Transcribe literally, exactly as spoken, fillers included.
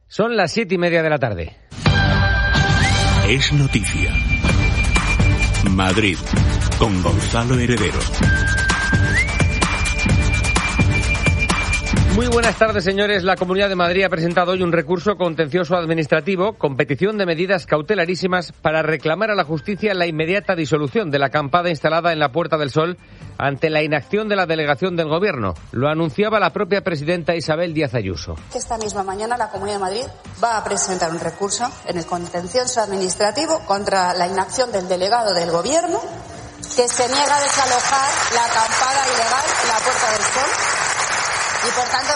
Son las siete y media de la tarde. Es noticia. Madrid, con Gonzalo Heredero. Muy buenas tardes, señores. La Comunidad de Madrid ha presentado hoy un recurso contencioso administrativo con petición de medidas cautelarísimas para reclamar a la justicia la inmediata disolución de la acampada instalada en la Puerta del Sol ante la inacción de la delegación del Gobierno. Lo anunciaba la propia presidenta Isabel Díaz Ayuso. Esta misma mañana la Comunidad de Madrid va a presentar un recurso en el contencioso administrativo contra la inacción del delegado del Gobierno que se niega a desalojar la acampada ilegal en la Puerta del Sol. Y por tanto